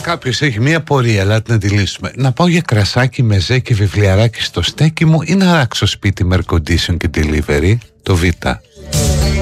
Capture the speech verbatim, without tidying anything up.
Κάποιος έχει μία πορεία, ελάτε να τη λύσουμε. Να πάω για κρασάκι, μεζέ και βιβλιαράκι στο στέκι μου ή να ράξω σπίτι με air condition και delivery? Το Β.